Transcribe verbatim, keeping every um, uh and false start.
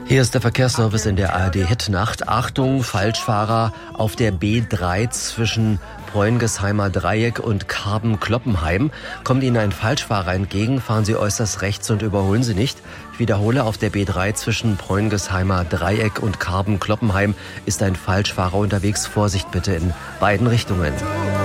Hier ist der Verkehrsservice in der A R D-Hitnacht. Achtung, Falschfahrer auf der B drei zwischen Preungesheimer Dreieck und Karben-Kloppenheim. Kommt Ihnen ein Falschfahrer entgegen, fahren Sie äußerst rechts und überholen Sie nicht. Ich wiederhole, auf der B drei zwischen Preungesheimer Dreieck und Karben-Kloppenheim ist ein Falschfahrer unterwegs. Vorsicht bitte in beiden Richtungen.